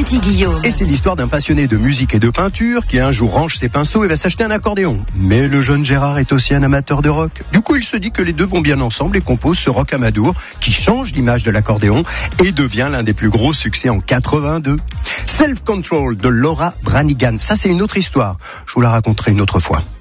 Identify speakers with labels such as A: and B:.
A: Petit Guillaume.
B: Et c'est l'histoire d'un passionné de musique et de peinture qui un jour range ses pinceaux et va s'acheter un accordéon. Mais le jeune Gérard est aussi un amateur de rock. Du coup, il se dit que les deux vont bien ensemble et compose ce rock amadour qui change l'image de l'accordéon et devient l'un des plus gros succès en 82. Self Control de Laura Branigan. Ça, c'est une autre histoire. Je vous la raconterai une autre fois.